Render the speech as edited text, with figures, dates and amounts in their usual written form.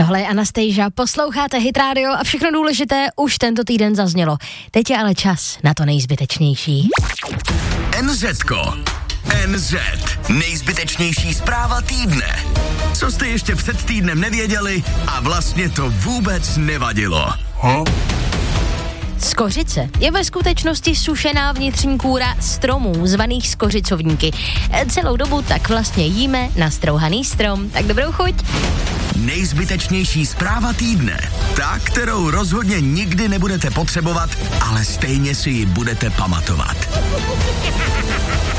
Tohle je Anastasia, posloucháte Hit Radio a všechno důležité už tento týden zaznělo. Teď je ale čas na to nejzbytečnější. NZko. NZ. Nejzbytečnější zpráva týdne. Co jste ještě před týdnem nevěděli a vlastně to vůbec nevadilo. Skořice je ve skutečnosti sušená vnitřní kůra stromů, zvaných skořicovníky. Celou dobu tak vlastně jíme nastrouhaný strom. Tak dobrou chuť. Nejzbytečnější zpráva týdne. Ta, kterou rozhodně nikdy nebudete potřebovat, ale stejně si ji budete pamatovat.